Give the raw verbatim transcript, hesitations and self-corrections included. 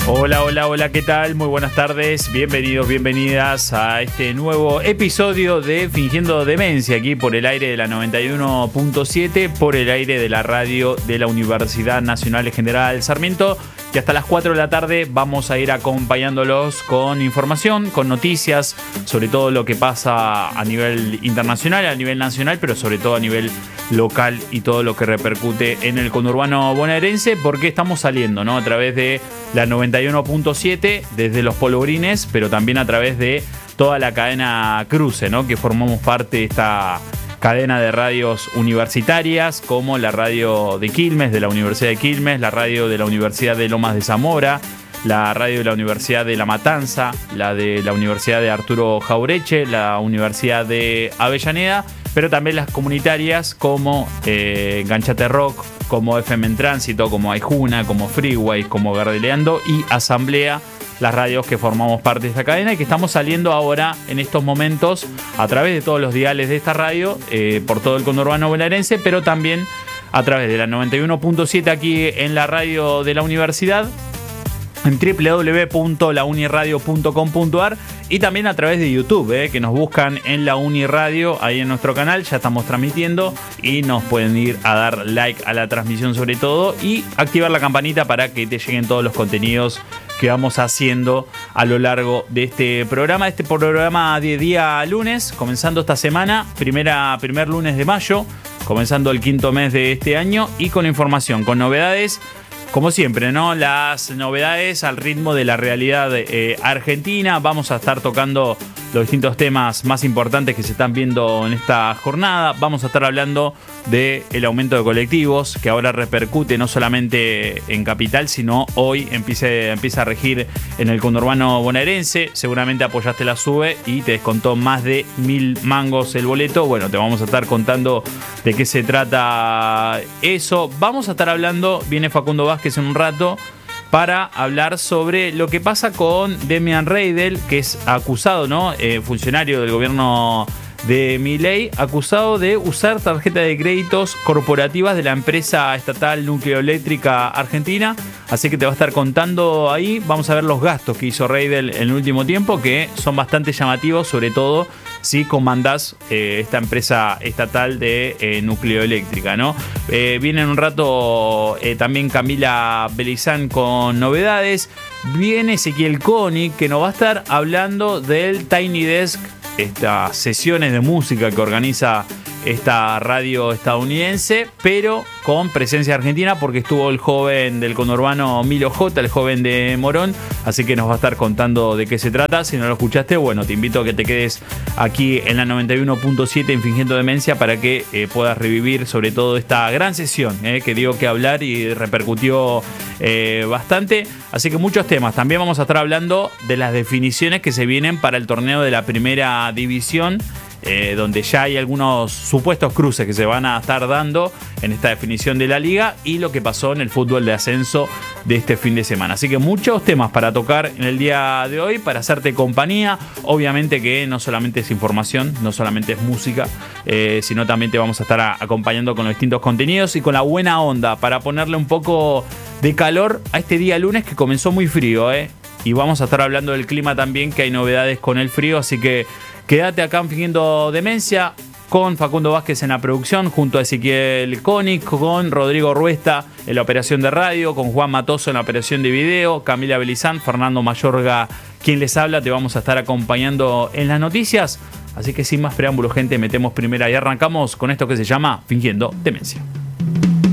Hola, hola, hola, ¿qué tal? Muy buenas tardes, bienvenidos, bienvenidas a este nuevo episodio de Fingiendo Demencia, aquí por el aire de la noventa y uno punto siete, por el aire de la radio de la Universidad Nacional General Sarmiento, que hasta las cuatro de la tarde vamos a ir acompañándolos con información, con noticias, sobre todo lo que pasa a nivel internacional, a nivel nacional, pero sobre todo a nivel local y todo lo que repercute en el conurbano bonaerense, porque estamos saliendo, ¿no? A través de la noventa y uno punto siete, desde los polvorines, pero también a través de toda la cadena Cruce, ¿no? Que formamos parte de esta cadena de radios universitarias, como la radio de Quilmes, de la Universidad de Quilmes, la radio de la Universidad de Lomas de Zamora, la radio de la Universidad de La Matanza, la de la Universidad de Arturo Jaureche, la Universidad de Avellaneda, pero también las comunitarias como eh, Ganchate Rock, como F M en Tránsito, como Aijuna, como Freeway, como Gardeleando y Asamblea, las radios que formamos parte de esta cadena y que estamos saliendo ahora en estos momentos a través de todos los diales de esta radio, eh, por todo el conurbano bonaerense, pero también a través de la noventa y uno punto siete aquí en la radio de la universidad, en doble u doble u doble u punto la uniradio punto com punto a r y también a través de YouTube, eh, que nos buscan en la Uniradio, ahí en nuestro canal, ya estamos transmitiendo y nos pueden ir a dar like a la transmisión sobre todo y activar la campanita para que te lleguen todos los contenidos que vamos haciendo a lo largo de este programa, este programa de día lunes, comenzando esta semana, primera, primer lunes de mayo, comenzando el quinto mes de este año y con información, con novedades. Como siempre, ¿no? Las novedades al ritmo de la realidad eh, argentina. Vamos a estar tocando los distintos temas más importantes que se están viendo en esta jornada. Vamos a estar hablando del aumento de colectivos, que ahora repercute no solamente en Capital, sino hoy empieza, empieza a regir en el conurbano bonaerense. Seguramente apoyaste la SUBE y te descontó más de mil mangos el boleto. Bueno, te vamos a estar contando de qué se trata eso. Vamos a estar hablando, viene Facundo Vázquez en un rato, para hablar sobre lo que pasa con Demian Reidel, que es acusado, ¿no? Eh, funcionario del gobierno de Milei, acusado de usar tarjetas de créditos corporativas de la empresa estatal Nucleoeléctrica Argentina. Así que te va a estar contando ahí. Vamos a ver los gastos que hizo Reidel en el último tiempo, que son bastante llamativos, sobre todo si comandás eh, esta empresa estatal de eh, Nucleoeléctrica, ¿no? Eh, viene en un rato eh, también Camila Belizán con novedades. Viene Ezequiel Koenig, que nos va a estar hablando del Tiny Desk, estas sesiones de música que organiza esta radio estadounidense, pero con presencia argentina, porque estuvo el joven del conurbano Milo J, el joven de Morón, así que nos va a estar contando de qué se trata. Si no lo escuchaste, bueno, te invito a que te quedes aquí en la noventa y uno punto siete en Fingiendo Demencia para que eh, puedas revivir sobre todo esta gran sesión eh, que dio que hablar y repercutió eh, bastante. Así que muchos temas. También vamos a estar hablando de las definiciones que se vienen para el torneo de la primera división, Eh, donde ya hay algunos supuestos cruces que se van a estar dando en esta definición de la liga y lo que pasó en el fútbol de ascenso de este fin de semana. Así que muchos temas para tocar en el día de hoy, para hacerte compañía. Obviamente que no solamente es información, no solamente es música, eh, sino también te vamos a estar a, acompañando con los distintos contenidos y con la buena onda para ponerle un poco de calor a este día lunes que comenzó muy frío, ¿eh? Y vamos a estar hablando del clima también, que hay novedades con el frío, así que quédate acá en Fingiendo Demencia con Facundo Vázquez en la producción, junto a Ezequiel Koenig, con Rodrigo Ruesta en la operación de radio, con Juan Matoso en la operación de video, Camila Belizán, Fernando Mayorga, quien les habla. Te vamos a estar acompañando en las noticias. Así que sin más preámbulos, gente, metemos primera y arrancamos con esto que se llama Fingiendo Demencia.